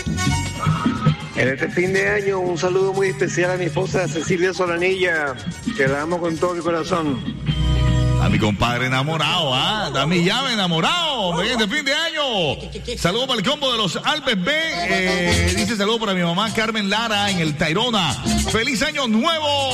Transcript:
En este fin de año, un saludo muy especial a mi esposa Cecilia Solanilla, que la amo con todo el corazón. A mi compadre enamorado, a mi llave enamorado, en este fin de año. Saludos para el combo de los Alpes B. Dice saludos para mi mamá Carmen Lara en el Tayrona. ¡Feliz año nuevo!